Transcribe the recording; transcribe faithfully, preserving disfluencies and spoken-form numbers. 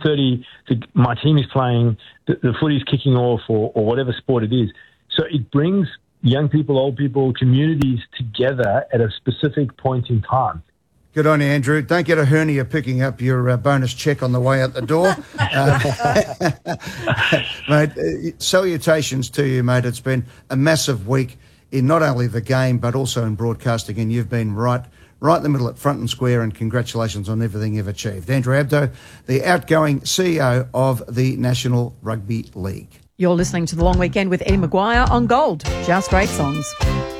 thirty, the, my team is playing, the, the footy's kicking off, or, or whatever sport it is. So it brings young people, old people, communities together at a specific point in time. Good on you, Andrew. Don't get a hernia picking up your uh, bonus check on the way out the door. uh, mate, uh, salutations to you, mate. It's been a massive week in not only the game but also in broadcasting, and you've been right right in the middle at front and square, and congratulations on everything you've achieved. Andrew Abdo, the outgoing C E O of the National Rugby League. You're listening to The Long Weekend with Eddie Maguire on Gold. Just great songs.